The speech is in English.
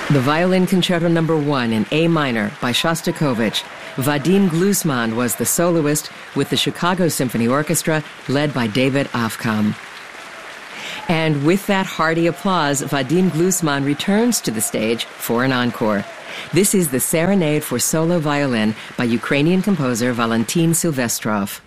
The Violin Concerto No. 1 in A minor by Shostakovich. Vadim Glusman was the soloist with the Chicago Symphony Orchestra led by David Afkam. And with that hearty applause, Vadim Glusman returns to the stage for an encore. This is the Serenade for Solo Violin by Ukrainian composer Valentin Silvestrov.